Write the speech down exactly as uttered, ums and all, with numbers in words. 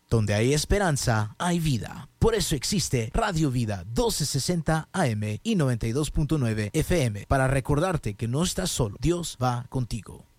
Donde hay esperanza, hay vida. Por eso existe Radio Vida doce sesenta A M y noventa y dos punto nueve F M, para recordarte que no estás solo. Dios va contigo.